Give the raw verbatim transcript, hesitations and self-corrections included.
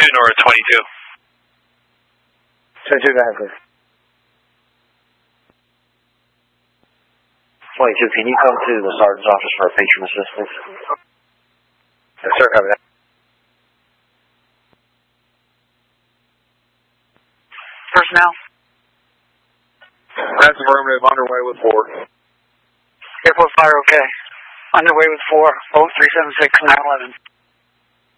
twenty-two, Nora twenty-two. twenty-two, go ahead, please. twenty-two, can you come to the sergeant's office for a patron assistance? Yes, sir, copy that. Personnel? That's affirmative, underway with four. Airport fire, okay. Underway with four, oh three seven six, nine eleven.